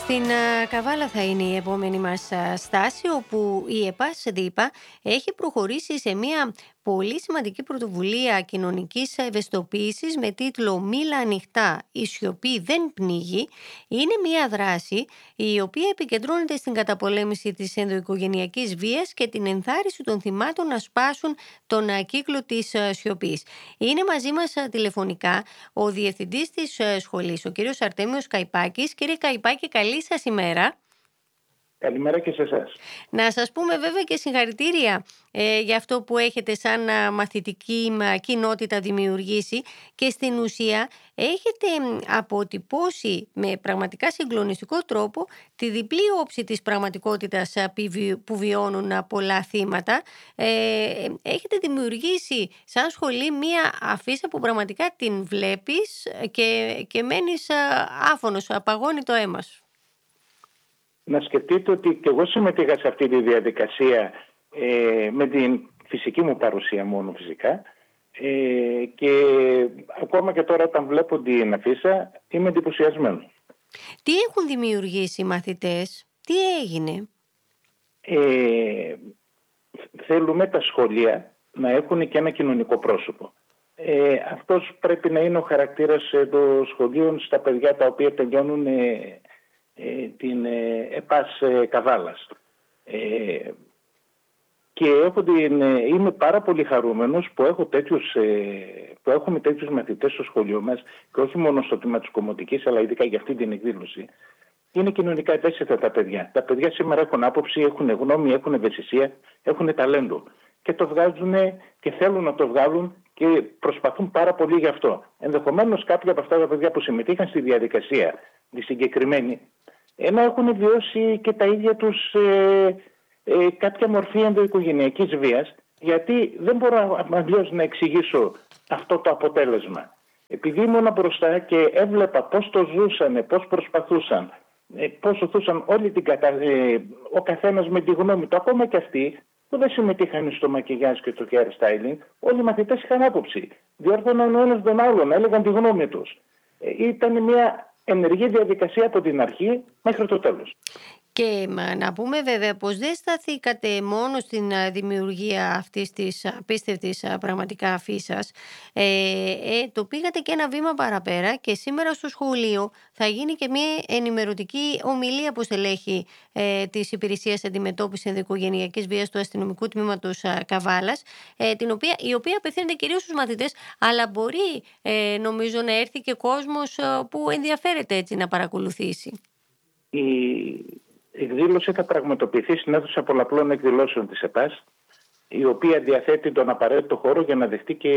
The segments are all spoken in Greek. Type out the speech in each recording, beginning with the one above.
Στην Καβάλα θα είναι η επόμενη μας στάση, όπου η ΕΠΑΣ ΔΥΠΑ έχει προχωρήσει σε μια πολύ σημαντική πρωτοβουλία κοινωνικής ευαισθητοποίησης με τίτλο «Μίλα ανοιχτά, η σιωπή δεν πνίγει». Είναι μια δράση η οποία επικεντρώνεται στην καταπολέμηση της ενδοοικογενειακής βίας και την ενθάρρυνση των θυμάτων να σπάσουν τον κύκλο της σιωπής. Είναι μαζί μας τηλεφωνικά ο διευθυντής της σχολής, ο κύριος Αρτέμιος Καϊπάκης. Κύριε Καϊπάκη, καλή σας ημέρα. Καλημέρα και σε εσάς. Να σας πούμε βέβαια και συγχαρητήρια για αυτό που έχετε σαν μαθητική κοινότητα δημιουργήσει, και στην ουσία έχετε αποτυπώσει με πραγματικά συγκλονιστικό τρόπο τη διπλή όψη της πραγματικότητας που βιώνουν πολλά θύματα. Έχετε δημιουργήσει σαν σχολή μία αφίσα που πραγματικά την βλέπεις και μένεις άφωνος, απαγώνει το αίμα σου. Να σκεφτείτε ότι και εγώ συμμετείχα σε αυτή τη διαδικασία με την φυσική μου παρουσία μόνο φυσικά, και ακόμα και τώρα όταν βλέπω την αφίσα είμαι εντυπωσιασμένος. Τι έχουν δημιουργήσει οι μαθητές, τι έγινε? Θέλουμε τα σχολεία να έχουν και ένα κοινωνικό πρόσωπο. Αυτός πρέπει να είναι ο χαρακτήρας των σχολείων στα παιδιά τα οποία τελειώνουν την ΕΠΑΣ Καβάλας. Και είμαι πάρα πολύ χαρούμενος που έχουμε τέτοιους μαθητές στο σχολείο μας, και όχι μόνο στο τμήμα της Κομμωτικής, αλλά ειδικά για αυτή την εκδήλωση. Είναι κοινωνικά ευαίσθητα τα παιδιά. Τα παιδιά σήμερα έχουν άποψη, έχουν γνώμη, έχουν ευαισθησία, έχουν ταλέντο. Και το βγάζουν και θέλουν να το βγάλουν και προσπαθούν πάρα πολύ γι' αυτό. Ενδεχομένως κάποια από αυτά τα παιδιά που συμμετείχαν στη διαδικασία τη συγκεκριμένη να έχουν βιώσει και τα ίδια τους κάποια μορφή ενδοοικογενειακής βίας, γιατί δεν μπορώ αλλιώς να εξηγήσω αυτό το αποτέλεσμα. Επειδή ήμουν μπροστά και έβλεπα πώς το ζούσαν, πώς προσπαθούσαν, πώς οθούσαν όλη την ο καθένας με τη γνώμη του, ακόμα και αυτοί που δεν συμμετείχαν στο μακιγιάζ και το hairstyling, όλοι οι μαθητές είχαν άποψη. Διόρθωναν ο ένας τον άλλον, έλεγαν τη γνώμη τους. Ήταν μια ενεργή διαδικασία από την αρχή μέχρι το τέλος. Και να πούμε βέβαια πως δεν σταθήκατε μόνο στην δημιουργία αυτής της απίστευτης πραγματικά αφίσας. Το πήγατε και ένα βήμα παραπέρα, και σήμερα στο σχολείο θα γίνει και μια ενημερωτική ομιλία από στελέχη της Υπηρεσίας Αντιμετώπισης Ενδοοικογενειακής Βίας του Αστυνομικού Τμήματος Καβάλας, η οποία απευθύνεται κυρίως στους μαθητές, αλλά μπορεί νομίζω να έρθει και κόσμος που ενδιαφέρεται έτσι να παρακολουθήσει. Η εκδήλωση θα πραγματοποιηθεί στην αίθουσα πολλαπλών εκδηλώσεων της ΕΠΑΣ, η οποία διαθέτει τον απαραίτητο χώρο για να δεχτεί και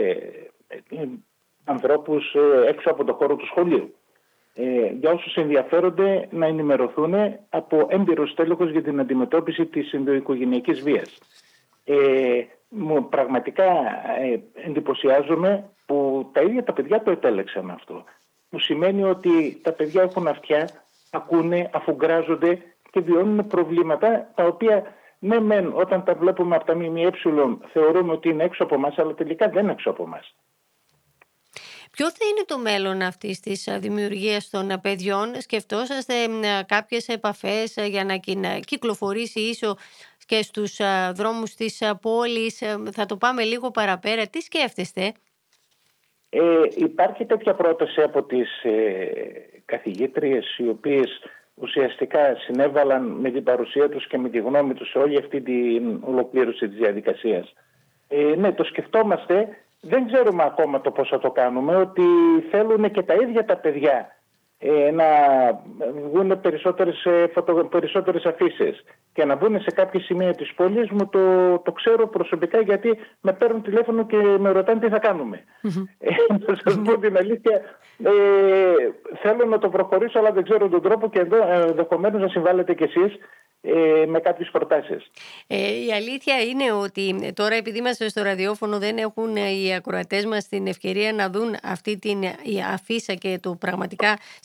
ανθρώπους έξω από το χώρο του σχολείου. Για όσους ενδιαφέρονται να ενημερωθούν από έμπειρους τέλεχους για την αντιμετώπιση της ενδοοικογενειακής βίας. Πραγματικά εντυπωσιάζομαι που τα ίδια τα παιδιά το επέλεξαν αυτό. Που σημαίνει ότι τα παιδιά έχουν αυτιά, ακούνε, αφουγκράζονται και βιώνουν προβλήματα τα οποία ναι μεν όταν τα βλέπουμε από τα ΜΜΕ θεωρούμε ότι είναι έξω από εμάς, αλλά τελικά δεν είναι έξω από εμάς. Ποιο θα είναι το μέλλον αυτής της δημιουργίας των παιδιών? Σκεφτόσαστε κάποιες επαφές για να κυκλοφορήσει ίσως και στους δρόμους της πόλης? Θα το πάμε λίγο παραπέρα. Τι σκέφτεστε? Υπάρχει τέτοια πρόταση από τις καθηγήτριες, οι οποίες ουσιαστικά συνέβαλαν με την παρουσία τους και με τη γνώμη τους σε όλη αυτή την ολοκλήρωση της διαδικασίας. Ναι, το σκεφτόμαστε, δεν ξέρουμε ακόμα το πώς θα το κάνουμε, ότι θέλουν και τα ίδια τα παιδιά να βγουν περισσότερες αφήσεις και να βγουν σε κάποια σημεία της πόλης μου. Το ξέρω προσωπικά, γιατί με παίρνουν τηλέφωνο και με ρωτάνε τι θα κάνουμε. Να σας πω την αλήθεια, θέλω να το προχωρήσω, αλλά δεν ξέρω τον τρόπο, και εδώ ενδεχομένως να συμβάλλετε κι εσείς με κάποιες προτάσεις. Η αλήθεια είναι ότι τώρα, επειδή είμαστε στο ραδιόφωνο, δεν έχουν οι ακροατές μας την ευκαιρία να δουν αυτή την αφίσα και το πραγματικά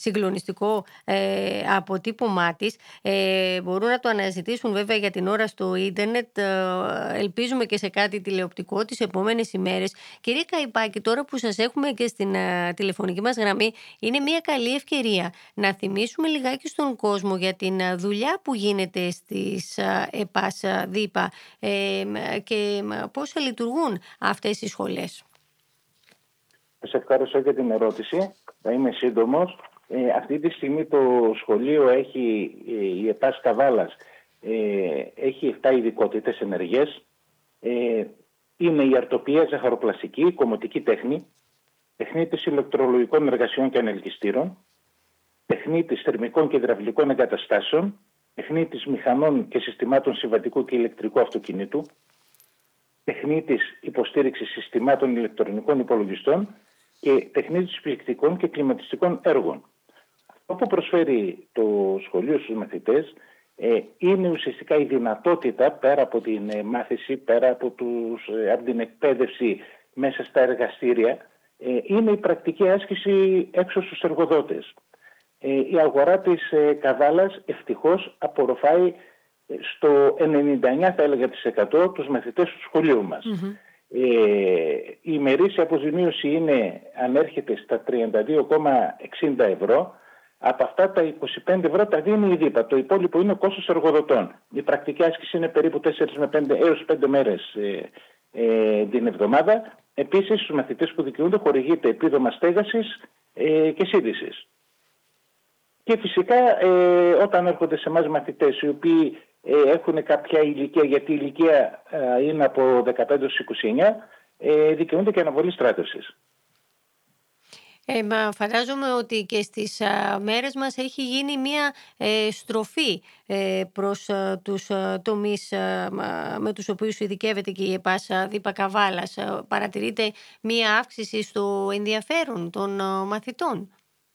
συγκλονιστικό αποτύπωμά της. Μπορούν να το αναζητήσουν βέβαια για την ώρα στο ίντερνετ. Ελπίζουμε και σε κάτι τηλεοπτικό τις επόμενες ημέρες. Κύριε Καϊπάκη, τώρα που σας έχουμε και στην τηλεφωνική μας γραμμή, είναι μια καλή ευκαιρία να θυμίσουμε λιγάκι στον κόσμο για την δουλειά που γίνεται στις ΕΠΑΣ ΔΥΠΑ και πώς λειτουργούν αυτές οι σχολές. Σας ευχαριστώ για την ερώτηση. Θα είμαι σύντομος. Αυτή τη στιγμή το σχολείο έχει, η ΕΠΑΣ Καβάλας, έχει 7 ειδικότητες ενεργές. Είναι η αρτοπία, ζαχαροπλαστική, κομμωτική τέχνη, τεχνίτης ηλεκτρολογικών εργασιών και ανελκυστήρων, τεχνίτης θερμικών και υδραυλικών εγκαταστάσεων, τεχνίτης μηχανών και συστημάτων συμβατικού και ηλεκτρικού αυτοκινήτου, τεχνίτης υποστήριξης συστημάτων ηλεκτρονικών υπολογιστών και τεχνίτης πληκτικών και κλιματιστικών έργων. Αυτό που προσφέρει το σχολείο στους μαθητές είναι ουσιαστικά η δυνατότητα, πέρα από την μάθηση, πέρα από την εκπαίδευση μέσα στα εργαστήρια, είναι η πρακτική άσκηση έξω στους εργοδότες. Η αγορά της Καβάλας ευτυχώς απορροφάει στο 99% θα έλεγα τους μαθητές του σχολείου μας. Η ημερήσια αποζημίωση ανέρχεται στα 32,60 ευρώ. Από αυτά τα 25 ευρώ τα δίνει η ΔΥΠΑ. Το υπόλοιπο είναι κόστος εργοδοτών. Η πρακτική άσκηση είναι περίπου 4 με 5 έως 5 μέρες την εβδομάδα. Επίσης, στους μαθητές που δικαιούνται χορηγείται επίδομα στέγασης και σύντησης. Και φυσικά όταν έρχονται σε εμάς μαθητές οι οποίοι έχουν κάποια ηλικία, γιατί η ηλικία είναι από 15 έως 29, δικαιούνται και αναβολή στράτευσης. Φαντάζομαι ότι και στις μέρες μας έχει γίνει μια στροφή προς τους τομείς με τους οποίους ειδικεύεται και η ΕΠΑΣ ΔΥΠΑ Καβάλας. Παρατηρείται μια αύξηση στο ενδιαφέρον των μαθητών.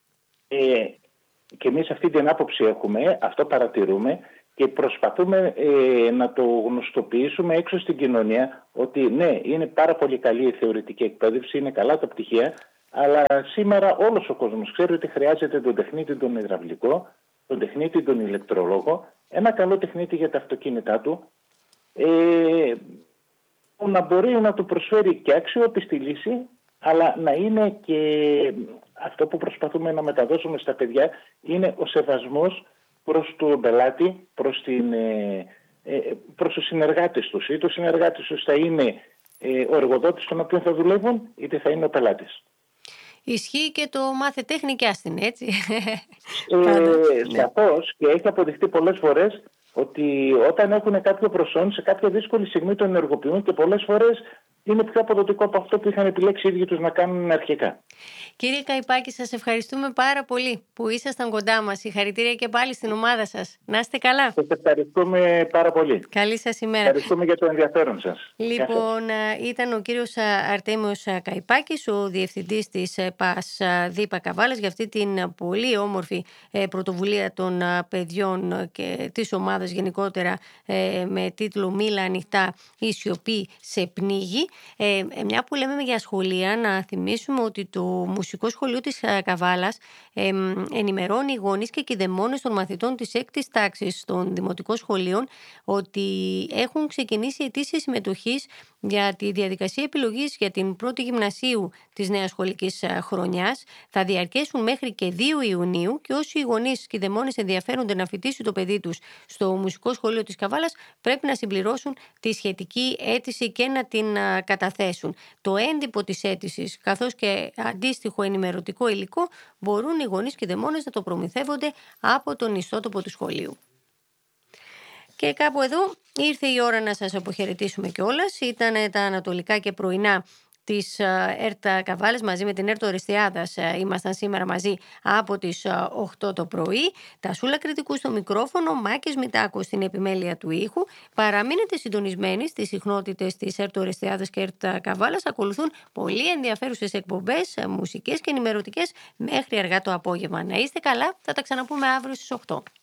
Και εμείς αυτή την άποψη έχουμε, αυτό παρατηρούμε και προσπαθούμε να το γνωστοποιήσουμε έξω στην κοινωνία ότι ναι, είναι πάρα πολύ καλή η θεωρητική εκπαίδευση, είναι καλά τα πτυχία, αλλά σήμερα όλος ο κόσμος ξέρει ότι χρειάζεται τον τεχνίτη τον υδραυλικό, τον τεχνίτη τον ηλεκτρολόγο, ένα καλό τεχνίτη για τα αυτοκίνητά του, που να μπορεί να του προσφέρει και αξιόπιστη λύση, αλλά να είναι και αυτό που προσπαθούμε να μεταδώσουμε στα παιδιά είναι ο σεβασμός προς τον πελάτη, προς τους συνεργάτες τους. Είτε ο συνεργάτης τους θα είναι ο εργοδότης τον οποίο θα δουλεύουν, είτε θα είναι ο πελάτης. Ισχύει και το μάθε τέχνη και άστην, έτσι. Σαφώς, και έχει αποδειχτεί πολλές φορές ότι όταν έχουν κάποιο προσόν, σε κάποια δύσκολη στιγμή το ενεργοποιούν και πολλές φορές είναι πιο αποδοτικό από αυτό που είχαν επιλέξει οι ίδιοι τους να κάνουν αρχικά. Κύριε Καϊπάκη, σας ευχαριστούμε πάρα πολύ που ήσασταν κοντά μας. Συγχαρητήρια και πάλι στην ομάδα σας. Να είστε καλά. Σας ευχαριστούμε πάρα πολύ. Καλή σας ημέρα. Ευχαριστούμε για το ενδιαφέρον σας. Λοιπόν, ήταν ο κύριος Αρτέμιος Καϊπάκης, ο διευθυντής της ΕΠΑΣ ΔΥΠΑ Καβάλας, για αυτή την πολύ όμορφη πρωτοβουλία των παιδιών και της ομάδας γενικότερα με τίτλο «Μίλα ανοιχτά, η σιωπή σε πνίγει». Μια που λέμε για σχολεία, να θυμίσουμε ότι το Μουσικό Σχολείο της Καβάλας ενημερώνει γονείς και κηδεμόνες των μαθητών της 6ης τάξης των δημοτικών σχολείων ότι έχουν ξεκινήσει αιτήσεις συμμετοχής για τη διαδικασία επιλογής για την πρώτη γυμνασίου της νέας σχολικής χρονιάς. Θα διαρκέσουν μέχρι και 2 Ιουνίου και όσοι γονείς και κηδεμόνες ενδιαφέρονται να φοιτήσει το παιδί τους στο Μουσικό Σχολείο της Καβάλας πρέπει να συμπληρώσουν τη σχετική αίτηση και να την καταθέσουν. Το έντυπο της αίτησης καθώς και αντίστοιχο ενημερωτικό υλικό μπορούν οι γονείς και κηδεμόνες να το προμηθεύονται από τον ιστότοπο του σχολείου. Και κάπου εδώ ήρθε η ώρα να σας αποχαιρετήσουμε κιόλας. Ήταν τα ανατολικά και πρωινά της ΕΡΤ Καβάλας μαζί με την ΕΡΤ Ορεστιάδας. Ήμασταν σήμερα μαζί από τις 8 το πρωί. Τα Σούλα Κρητικού στο μικρόφωνο, Μάκης Μητάκος στην επιμέλεια του ήχου. Παραμείνετε συντονισμένοι στις συχνότητες της ΕΡΤ Ορεστιάδας και ΕΡΤ Καβάλας. Ακολουθούν πολύ ενδιαφέρουσες εκπομπές, μουσικές και ενημερωτικές μέχρι αργά το απόγευμα. Να είστε καλά, θα τα ξαναπούμε αύριο στις 8.